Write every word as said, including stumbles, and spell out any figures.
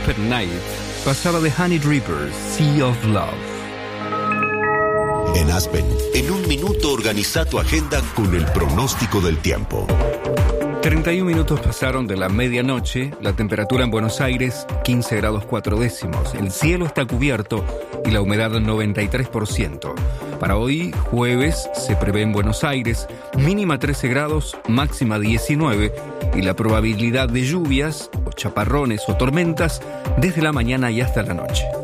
Aspen Night pasaba de Honey Drippers, Sea of Love. En Aspen, en un minuto organiza tu agenda con el pronóstico del tiempo. treinta y un minutos pasaron de la medianoche, la temperatura en Buenos Aires quince grados cuatro décimos, el cielo está cubierto y la humedad noventa y tres por ciento. Para hoy, jueves, se prevé en Buenos Aires mínima trece grados, máxima diecinueve y la probabilidad de lluvias o chaparrones o tormentas desde la mañana y hasta la noche.